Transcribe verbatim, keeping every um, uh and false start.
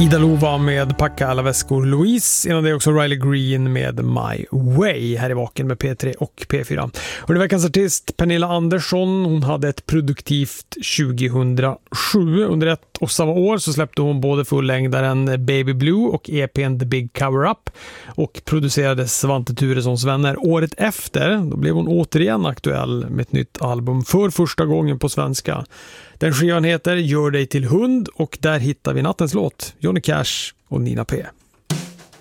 Ida Lova med Packa alla väskor Louise. Innan det också Riley Green med My Way här i Vaken med P tre och P fyra. Och det veckans artist Pernilla Andersson, hon hade ett produktivt tjugohundrasju. Under ett och samma år så släppte hon både fullängdaren Baby Blue och E P:n The Big Cover Up och producerade Svante Turessons vänner. Året efter då blev hon återigen aktuell med ett nytt album för första gången på svenska. Den skivan heter Gör dig till hund och där hittar vi nattens låt, Johnny Cash och Nina P.